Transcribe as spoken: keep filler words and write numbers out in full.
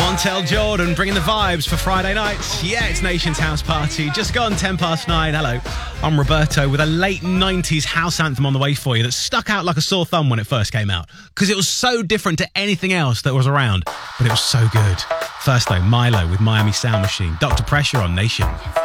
Montel Jordan bringing the vibes for Friday nights. Yeah, it's Nation's House Party. Just gone ten past nine. Hello, I'm Roberto with a late nineties house anthem on the way for you that stuck out like a sore thumb when it first came out because it was so different to anything else that was around, but it was so good. First though, Milo with Miami Sound Machine. Doctor Pressure on Nation.